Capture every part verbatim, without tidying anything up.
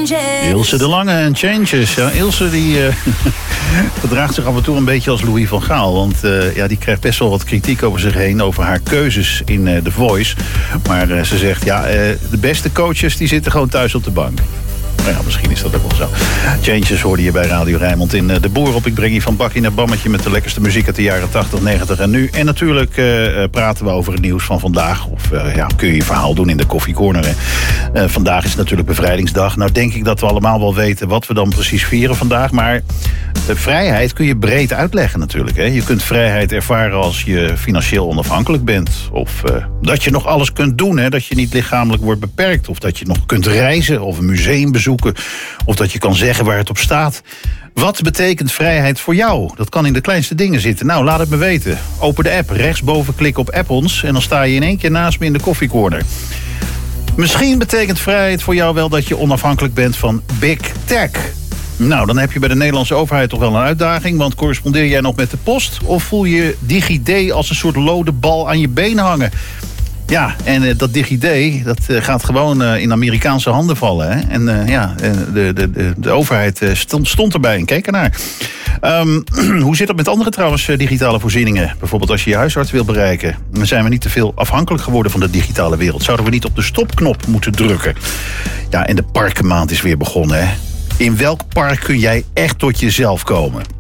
changes. Ilse de Lange en Changes. Ja, Ilse die uh, gedraagt zich af en toe een beetje als Louis van Gaal. Want uh, ja, die krijgt best wel wat kritiek over zich heen... over haar keuzes in uh, The Voice. Maar uh, ze zegt, ja, uh, de beste coaches die zitten gewoon thuis op de bank. Nou ja, misschien is dat ook wel zo. Changes hoorde je bij Radio Rijnmond in De Boer op. Ik breng je van bakkie naar bammetje met de lekkerste muziek uit de jaren tachtig, negentig en nu. En natuurlijk uh, praten we over het nieuws van vandaag. Of uh, ja, kun je je verhaal doen in de koffiecorner. Uh, vandaag is natuurlijk bevrijdingsdag. Nou denk ik dat we allemaal wel weten wat we dan precies vieren vandaag. Maar de vrijheid kun je breed uitleggen natuurlijk. Hè. Je kunt vrijheid ervaren als je financieel onafhankelijk bent. Of uh, dat je nog alles kunt doen. Hè. Dat je niet lichamelijk wordt beperkt. Of dat je nog kunt reizen of een museum bezoeken. Of dat je kan zeggen waar het op staat. Wat betekent vrijheid voor jou? Dat kan in de kleinste dingen zitten. Nou, laat het me weten. Open de app, rechtsboven klik op App ons... en dan sta je in één keer naast me in de koffiecorner. Misschien betekent vrijheid voor jou wel dat je onafhankelijk bent van Big Tech. Nou, dan heb je bij de Nederlandse overheid toch wel een uitdaging... want correspondeer jij nog met de post... of voel je DigiD als een soort lode bal aan je been hangen... Ja, en uh, dat DigiD, dat uh, gaat gewoon uh, in Amerikaanse handen vallen. Hè? En uh, ja, uh, de, de, de, de overheid uh, stond, stond erbij en keek ernaar. Um, hoe zit het met andere trouwens uh, digitale voorzieningen? Bijvoorbeeld als je je huisarts wil bereiken. Dan zijn we niet te veel afhankelijk geworden van de digitale wereld. Zouden we niet op de stopknop moeten drukken? Ja, en de parkenmaand is weer begonnen. Hè? In welk park kun jij echt tot jezelf komen?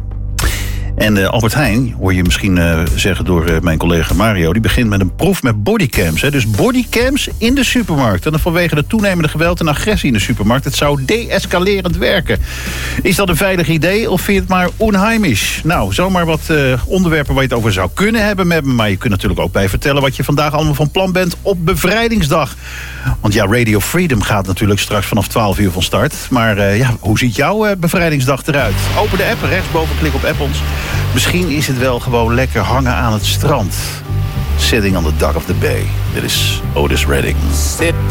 En uh, Albert Heijn, hoor je misschien uh, zeggen door uh, mijn collega Mario... die begint met een proef met bodycams. Hè. Dus bodycams in de supermarkt. En vanwege de toenemende geweld en agressie in de supermarkt... het zou de-escalerend werken. Is dat een veilig idee of vind je het maar onheimisch? Nou, zomaar wat uh, onderwerpen waar je het over zou kunnen hebben met me. Maar je kunt natuurlijk ook bij vertellen wat je vandaag allemaal van plan bent op bevrijdingsdag. Want ja, Radio Freedom gaat natuurlijk straks vanaf twaalf uur van start. Maar uh, ja, hoe ziet jouw uh, bevrijdingsdag eruit? Open de app, rechtsboven klik op App ons. Misschien is het wel gewoon lekker hangen aan het strand. Sitting on the dock of the bay. Dit is Otis Redding. Sitting